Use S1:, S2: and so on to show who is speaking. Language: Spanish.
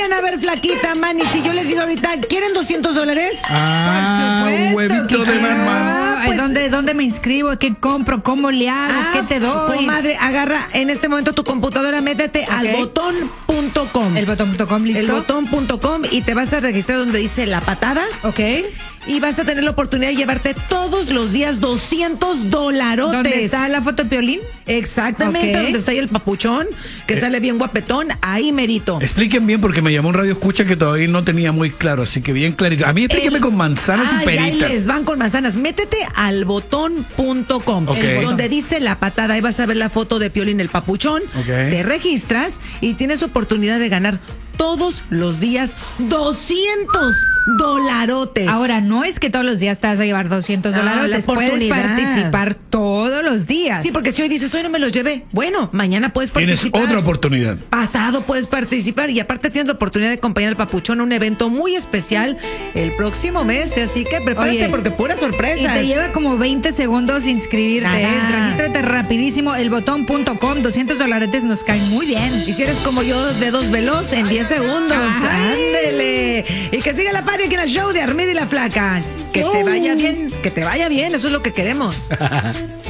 S1: Oigan, a ver, flaquita, Manny, si yo les digo ahorita, ¿quieren $200?
S2: Un huevito de mamá.
S1: Pues,
S3: ¿Dónde me inscribo? ¿Qué compro? ¿Cómo le hago? ¿Qué te doy?
S1: Comadre, agarra en este momento tu computadora, métete al botón.com.
S3: El botón.com, listo.
S1: El botón.com y te vas a registrar donde dice La Patada.
S3: Ok.
S1: Y vas a tener la oportunidad de llevarte todos los días $200.
S3: ¿Dónde está la foto de Piolín?
S1: Exactamente,
S3: Ok.
S1: donde está ahí el papuchón, que sale bien guapetón, ahí merito.
S2: Expliquen bien porque me llamó un radio escucha que todavía no tenía muy claro, así que bien clarito. A mí explíqueme con manzanas y
S1: Ahí
S2: peritas.
S1: les van con manzanas. Métete al botón.com,
S2: Ok.
S1: donde dice La Patada. Ahí vas a ver la foto de Piolín el papuchón.
S2: Ok.
S1: Te registras y tienes oportunidad de ganar todos los días $200.
S3: Ahora, no es que todos los días te vas a llevar $200.
S1: la
S3: Puedes
S1: oportunidad.
S3: participar todos los días.
S1: Sí, porque si hoy dices, hoy no me los llevé, bueno, mañana puedes
S2: Tienes
S1: participar.
S2: otra oportunidad.
S1: Pasado puedes participar y aparte tienes la oportunidad de acompañar al papuchón a un evento muy especial el próximo mes, así que prepárate
S3: Oye,
S1: porque puras
S3: Y
S1: sorpresas.
S3: te lleva como 20 segundos inscribirte.
S1: Nada.
S3: Regístrate rapidísimo, elbotón.com, $200 nos caen muy bien.
S1: Y si eres como yo, dedos veloz en 10 segundos.
S3: Ay.
S1: ¡Ándele! Y que siga la party aquí en el show de Armida y la Flaca. Que te vaya bien, eso es lo que queremos.